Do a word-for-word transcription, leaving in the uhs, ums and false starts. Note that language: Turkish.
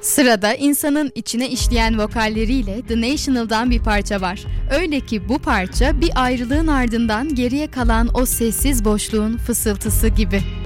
Sırada insanın içine işleyen vokalleriyle The National'dan bir parça var. Öyle ki bu parça bir ayrılığın ardından geriye kalan o sessiz boşluğun fısıltısı gibi.